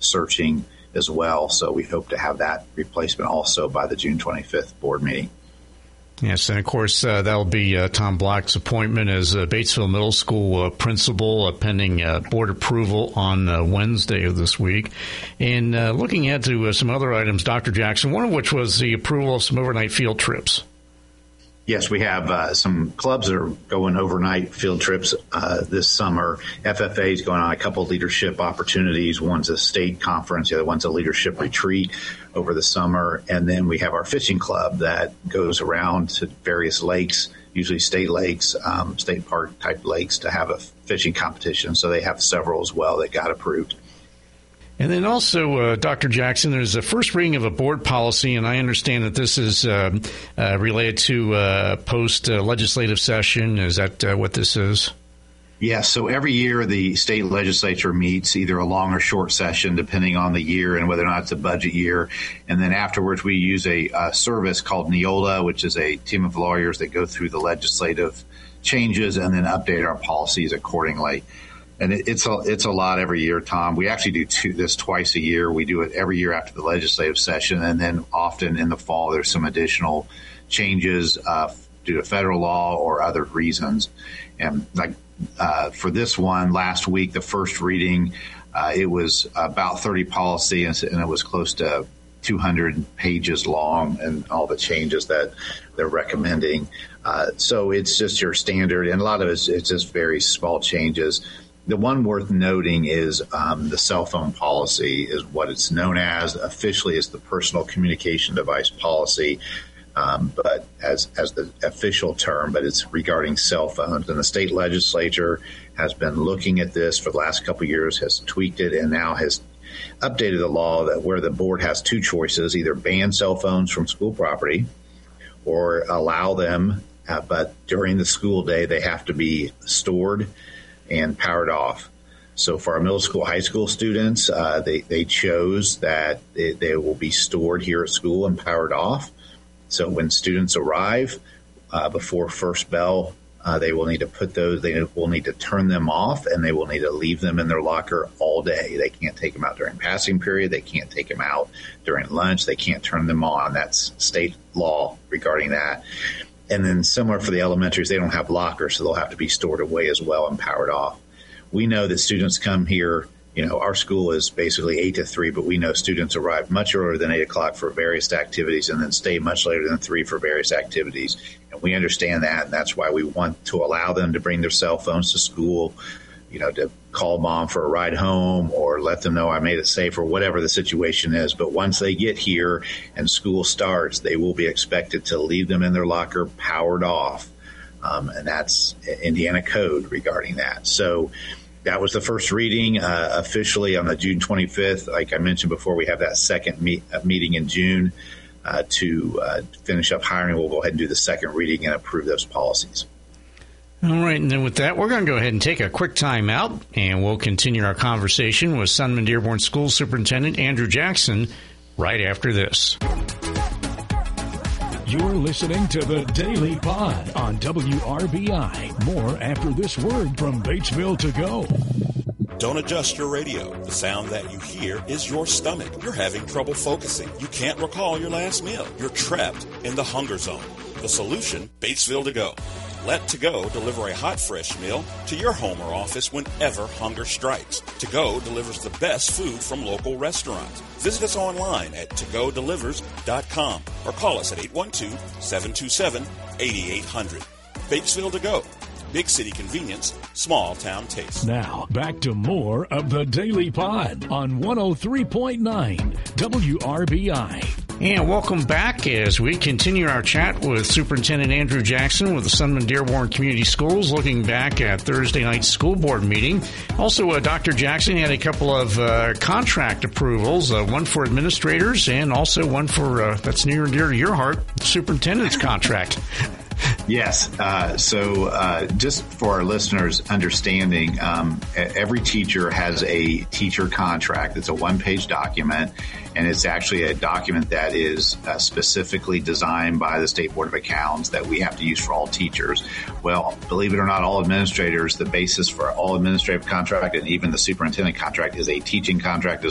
searching as well. So we hope to have that replacement also by the June 25th board meeting. Yes, and of course, that'll be Tom Black's appointment as Batesville Middle School principal, pending board approval on Wednesday of this week. And looking ahead to some other items, Dr. Jackson, one of which was the approval of some overnight field trips. Yes, we have some clubs that are going overnight field trips this summer. FFA is going on a couple of leadership opportunities. One's a state conference. The other one's a leadership retreat over the summer. And then we have our fishing club that goes around to various lakes, usually state lakes, state park type lakes, to have a fishing competition. So they have several as well that got approved. And then also, Dr. Jackson, there's a first reading of a board policy, and I understand that this is related to post-legislative session. Is that what this is? Yes. So every year the state legislature meets either a long or short session, depending on the year and whether or not it's a budget year. And then afterwards we use a service called Neola, which is a team of lawyers that go through the legislative changes and then update our policies accordingly. And it's a lot every year, Tom. We actually do this twice a year. We do it every year after the legislative session, and then often in the fall there's some additional changes due to federal law or other reasons. And like for this one, last week, the first reading, it was about 30 policies, and it was close to 200 pages long, and all the changes that they're recommending. So it's just your standard, and a lot of it's just very small changes. The one worth noting is the cell phone policy is what it's known as. Officially, it's the personal communication device policy, but as the official term, but it's regarding cell phones. And the state legislature has been looking at this for the last couple of years, has tweaked it, and now has updated the law that where the board has two choices: either ban cell phones from school property or allow them, but during the school day they have to be stored and powered off. So for our middle school, high school students, they chose that they will be stored here at school and powered off. So when students arrive before first bell, they will need to turn them off, and they will need to leave them in their locker all day. They can't take them out during passing period. They can't take them out during lunch. They can't turn them on. That's state law regarding that. And then similar for the elementaries, they don't have lockers, so they'll have to be stored away as well and powered off. We know that students come here, our school is basically 8 to 3, but we know students arrive much earlier than 8 o'clock for various activities and then stay much later than 3 for various activities. And we understand that, and that's why we want to allow them to bring their cell phones to school, to call mom for a ride home or let them know I made it safe or whatever the situation is. But once they get here and school starts, they will be expected to leave them in their locker powered off. And that's Indiana code regarding that. So that was the first reading officially on the June 25th. Like I mentioned before, we have that second meeting in June to finish up hiring. We'll go ahead and do the second reading and approve those policies. All right, and then with that, we're going to go ahead and take a quick time out, and we'll continue our conversation with Sunman Dearborn School Superintendent Andrew Jackson right after this. You're listening to the Daily Pod on WRBI. More after this word from Batesville to go. Don't adjust your radio. The sound that you hear is your stomach. You're having trouble focusing. You can't recall your last meal. You're trapped in the hunger zone. The solution, Batesville to go. Let To Go deliver a hot, fresh meal to your home or office whenever hunger strikes. To Go delivers the best food from local restaurants. Visit us online at togodelivers.com or call us at 812-727-8800. Batesville To Go. Big city convenience, small town taste. Now, back to more of the Daily Pod on 103.9 WRBI. And welcome back as we continue our chat with Superintendent Andrew Jackson with the Sunman Dearborn Community Schools, looking back at Thursday night's school board meeting. Also, Dr. Jackson had a couple of contract approvals, one for administrators and also one for, that's near and dear to your heart, superintendent's contract. Yes. So just for our listeners' understanding, every teacher has a teacher contract. It's a one-page document, and it's actually a document that is specifically designed by the State Board of Accounts that we have to use for all teachers. Well, believe it or not, all administrators, the basis for all administrative contract and even the superintendent contract is a teaching contract as